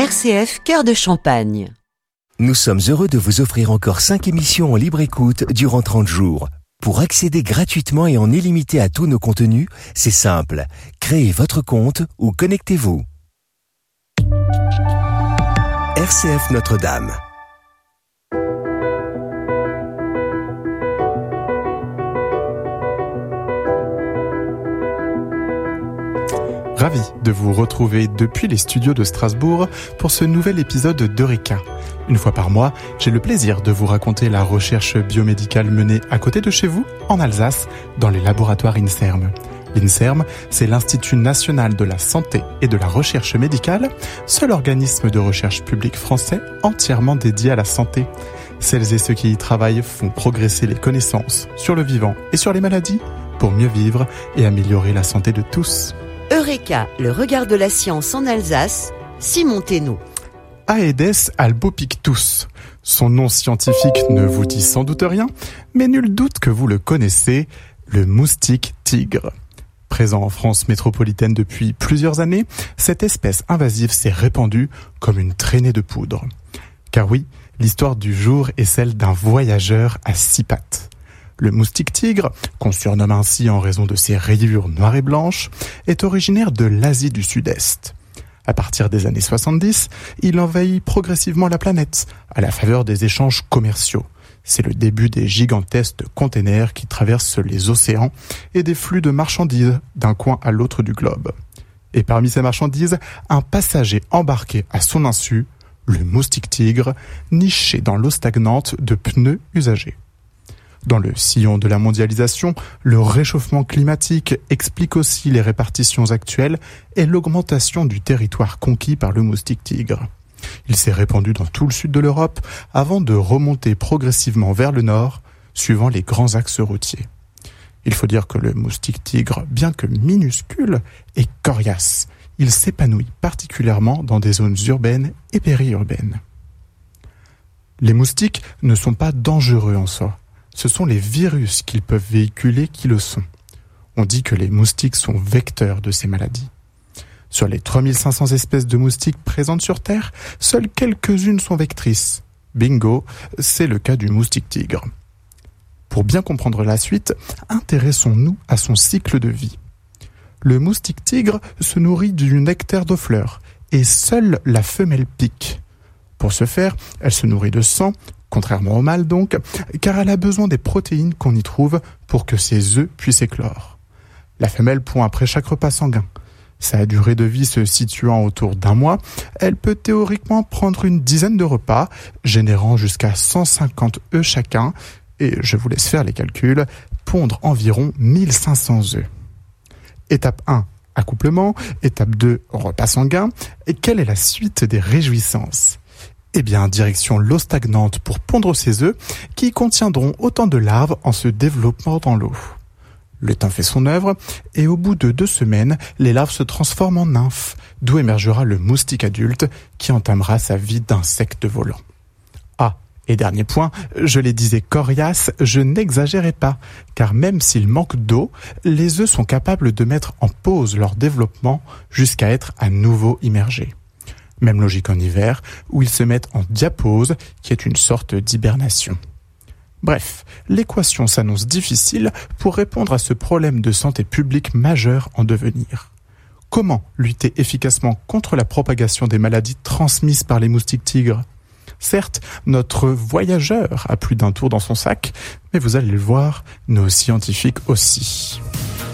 RCF Cœur de Champagne. Nous sommes heureux de vous offrir encore 5 émissions en libre écoute durant 30 jours. Pour accéder gratuitement et en illimité à tous nos contenus, c'est simple. Créez votre compte ou connectez-vous. RCF Notre-Dame. Ravi de vous retrouver depuis les studios de Strasbourg pour ce nouvel épisode d'Eureka. Une fois par mois, j'ai le plaisir de vous raconter la recherche biomédicale menée à côté de chez vous, en Alsace, dans les laboratoires INSERM. L'INSERM, c'est l'Institut national de la santé et de la recherche médicale, seul organisme de recherche public français entièrement dédié à la santé. Celles et ceux qui y travaillent font progresser les connaissances sur le vivant et sur les maladies pour mieux vivre et améliorer la santé de tous. Eureka, le regard de la science en Alsace, Simon Thénault. Aedes albopictus. Son nom scientifique ne vous dit sans doute rien, mais nul doute que vous le connaissez, le moustique tigre. Présent en France métropolitaine depuis plusieurs années, cette espèce invasive s'est répandue comme une traînée de poudre. Car oui, l'histoire du jour est celle d'un voyageur à 6 pattes. Le moustique tigre, qu'on surnomme ainsi en raison de ses rayures noires et blanches, est originaire de l'Asie du Sud-Est. À partir des années 70, il envahit progressivement la planète, à la faveur des échanges commerciaux. C'est le début des gigantesques containers qui traversent les océans et des flux de marchandises d'un coin à l'autre du globe. Et parmi ces marchandises, un passager embarqué à son insu, le moustique tigre, niché dans l'eau stagnante de pneus usagés. Dans le sillon de la mondialisation, le réchauffement climatique explique aussi les répartitions actuelles et l'augmentation du territoire conquis par le moustique tigre. Il s'est répandu dans tout le sud de l'Europe avant de remonter progressivement vers le nord, suivant les grands axes routiers. Il faut dire que le moustique tigre, bien que minuscule, est coriace. Il s'épanouit particulièrement dans des zones urbaines et périurbaines. Les moustiques ne sont pas dangereux en soi. Ce sont les virus qu'ils peuvent véhiculer qui le sont. On dit que les moustiques sont vecteurs de ces maladies. Sur les 3500 espèces de moustiques présentes sur Terre, seules quelques-unes sont vectrices. Bingo, c'est le cas du moustique tigre. Pour bien comprendre la suite, intéressons-nous à son cycle de vie. Le moustique tigre se nourrit du nectar de fleurs et seule la femelle pique. Pour ce faire, elle se nourrit de sang, contrairement au mâle donc, car elle a besoin des protéines qu'on y trouve pour que ses œufs puissent éclore. La femelle pond après chaque repas sanguin. Sa durée de vie se situant autour d'1 mois, elle peut théoriquement prendre une dizaine de repas, générant jusqu'à 150 œufs chacun, et je vous laisse faire les calculs, pondre environ 1500 œufs. Étape 1, accouplement. Étape 2, repas sanguin. Et quelle est la suite des réjouissances ? Eh bien, direction l'eau stagnante pour pondre ses œufs, qui contiendront autant de larves en se développant dans l'eau. Le temps fait son œuvre, et au bout de 2 semaines, les larves se transforment en nymphes, d'où émergera le moustique adulte, qui entamera sa vie d'insecte volant. Ah, et dernier point, je les disais coriaces, je n'exagérais pas, car même s'il manque d'eau, les œufs sont capables de mettre en pause leur développement jusqu'à être à nouveau immergés. Même logique en hiver, où ils se mettent en diapause, qui est une sorte d'hibernation. Bref, l'équation s'annonce difficile pour répondre à ce problème de santé publique majeur en devenir. Comment lutter efficacement contre la propagation des maladies transmises par les moustiques tigres ? Certes, notre voyageur a plus d'un tour dans son sac, mais vous allez le voir, nos scientifiques aussi.